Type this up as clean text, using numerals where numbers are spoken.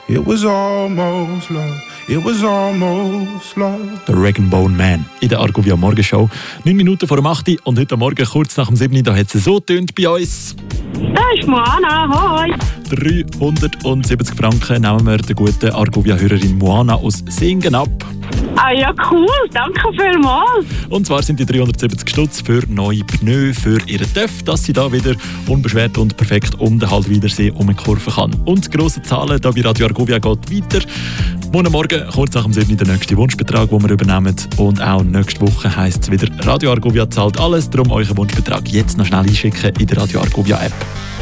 It was almost love. It was almost love. Der Rag & Bone Man in der Argovia Morgenshow. 9 Minuten vor dem 8 und heute Morgen kurz nach dem 7 da hat es so getönt bei uns. Da ist Moana, hoi! 370 Franken nehmen wir der guten Argovia-Hörerin Moana aus Singen ab. Ah ja, cool, danke vielmals. Und zwar sind die 370 Stutz für neue Pneu für ihren TÜV, dass sie da wieder unbeschwert und perfekt um den Haltwiedersee umkurven kann. Und die grossen Zahlen hier bei Radio Argovia geht weiter. Morgen, kurz nach dem 7. der nächste Wunschbetrag, den wir übernehmen. Und auch nächste Woche heisst es wieder, Radio Argovia zahlt alles. Darum euren Wunschbetrag jetzt noch schnell einschicken in der Radio Argovia App.